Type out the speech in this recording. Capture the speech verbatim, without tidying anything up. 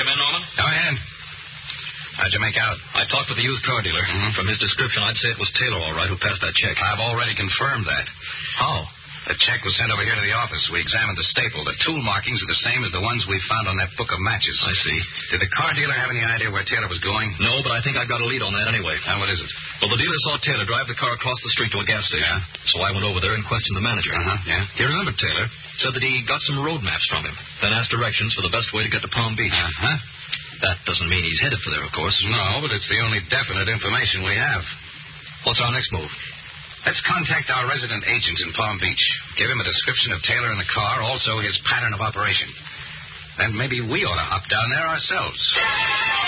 come in, Norman? Go ahead. How'd you make out? I talked with the used car dealer. Mm-hmm. From his description, I'd say it was Taylor, all right, who passed that check. I've already confirmed that. How? The check was sent over here to the office. We examined the staple. The tool markings are the same as the ones we found on that book of matches. I see. Did the car dealer have any idea where Taylor was going? No, but I think I've got a lead on that anyway. Now, what is it? Well, the dealer saw Taylor drive the car across the street to a gas station. Yeah. So I went over there and questioned the manager. Uh-huh, yeah. He remembered Taylor, said that he got some road maps from him, then asked directions for the best way to get to Palm Beach. Uh-huh. That doesn't mean he's headed for there, of course. No, but it's the only definite information we have. What's our next move? Let's contact our resident agent in Palm Beach. Give him a description of Taylor in the car, also his pattern of operation. Then maybe we ought to hop down there ourselves.